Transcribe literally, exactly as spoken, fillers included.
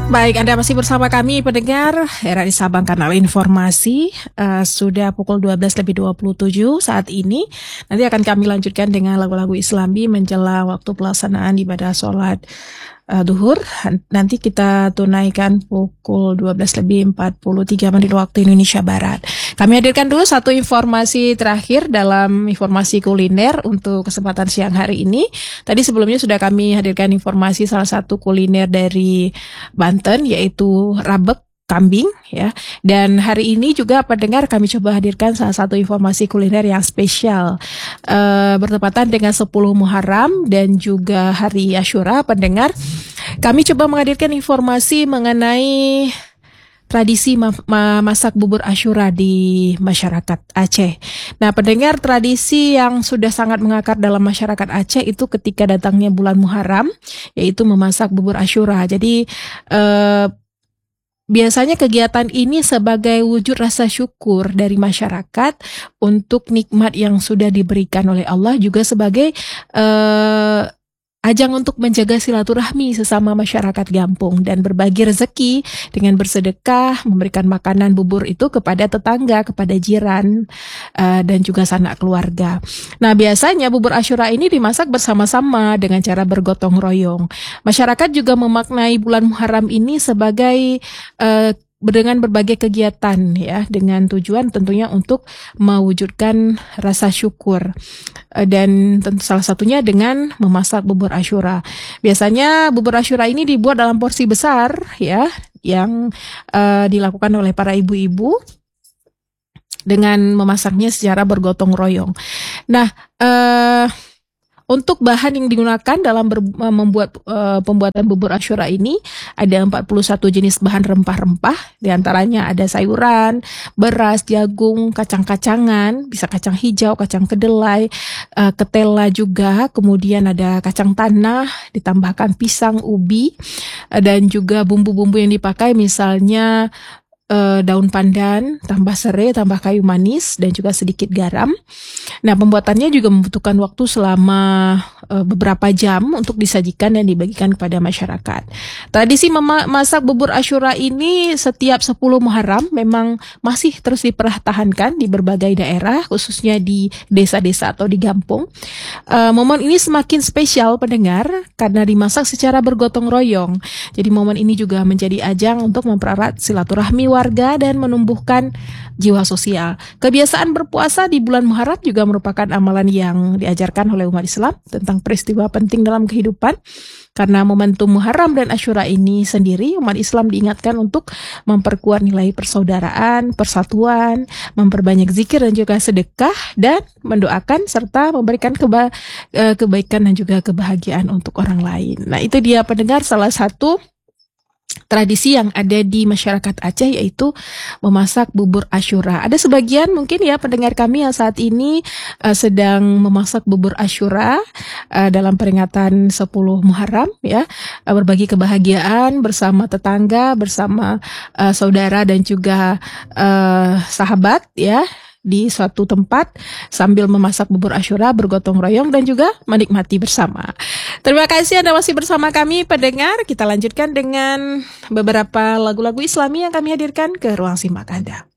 Baik, Anda masih bersama kami pendengar R R I Sabang Kanal Informasi. uh, Sudah pukul dua belas lebih dua puluh tujuh saat ini. Nanti akan kami lanjutkan dengan lagu-lagu Islami menjelang waktu pelaksanaan ibadah sholat uh, duhur. Nanti kita tunaikan pukul dua belas lebih empat puluh tiga menit waktu Indonesia Barat. Kami hadirkan dulu satu informasi terakhir dalam informasi kuliner untuk kesempatan siang hari ini. Tadi sebelumnya sudah kami hadirkan informasi salah satu kuliner dari Banten, yaitu rabek kambing ya. Dan hari ini juga pendengar kami coba hadirkan salah satu informasi kuliner yang spesial uh, bertepatan dengan sepuluh Muharram dan juga hari Asyura. Pendengar, kami coba menghadirkan informasi mengenai tradisi ma- ma- masak bubur Asyura di masyarakat Aceh. Nah, pendengar, tradisi yang sudah sangat mengakar dalam masyarakat Aceh itu ketika datangnya bulan Muharram, yaitu memasak bubur Asyura. Jadi eh, biasanya kegiatan ini sebagai wujud rasa syukur dari masyarakat untuk nikmat yang sudah diberikan oleh Allah, juga sebagai eh, ajang untuk menjaga silaturahmi sesama masyarakat Gampung dan berbagi rezeki dengan bersedekah, memberikan makanan bubur itu kepada tetangga, kepada jiran, uh, dan juga sanak keluarga. Nah, biasanya bubur Asyura ini dimasak bersama-sama dengan cara bergotong royong. Masyarakat juga memaknai bulan Muharram ini sebagai uh, dengan berbagai kegiatan ya, dengan tujuan tentunya untuk mewujudkan rasa syukur, dan tentu salah satunya dengan memasak bubur Asyura. Biasanya bubur Asyura ini dibuat dalam porsi besar ya, yang uh, dilakukan oleh para ibu-ibu dengan memasaknya secara bergotong royong. Nah, uh, untuk bahan yang digunakan dalam ber, membuat uh, pembuatan bubur Asyura ini ada empat puluh satu jenis bahan rempah-rempah. Di antaranya ada sayuran, beras, jagung, kacang-kacangan, bisa kacang hijau, kacang kedelai, uh, ketela juga. Kemudian ada kacang tanah, ditambahkan pisang, ubi, uh, dan juga bumbu-bumbu yang dipakai misalnya Uh, daun pandan, tambah serai, tambah kayu manis, dan juga sedikit garam. Nah, pembuatannya juga membutuhkan waktu selama uh, beberapa jam untuk disajikan dan dibagikan kepada masyarakat. Tradisi memasak bubur Asyura ini setiap sepuluh Muharram memang masih terus dipertahankan di berbagai daerah, khususnya di desa-desa atau di kampung. Uh, momen ini semakin spesial pendengar karena dimasak secara bergotong royong. Jadi momen ini juga menjadi ajang untuk mempererat silaturahmi warga dan menumbuhkan jiwa sosial. Kebiasaan berpuasa di bulan Muharram juga merupakan amalan yang diajarkan oleh umat Islam tentang peristiwa penting dalam kehidupan. Karena momentum Muharram dan Asyura ini sendiri, umat Islam diingatkan untuk memperkuat nilai persaudaraan, persatuan, memperbanyak zikir dan juga sedekah, dan mendoakan serta memberikan keba- kebaikan dan juga kebahagiaan untuk orang lain. Nah, itu dia pendengar salah satu tradisi yang ada di masyarakat Aceh, yaitu memasak bubur Asyura. Ada sebagian mungkin ya pendengar kami yang saat ini uh, sedang memasak bubur Asyura uh, dalam peringatan sepuluh Muharram ya, uh, berbagi kebahagiaan bersama tetangga, bersama uh, saudara dan juga uh, sahabat ya, di suatu tempat sambil memasak bubur Asyura bergotong royong dan juga menikmati bersama. Terima kasih Anda masih bersama kami pendengar. Kita lanjutkan dengan beberapa lagu-lagu Islami yang kami hadirkan ke ruang simak Anda.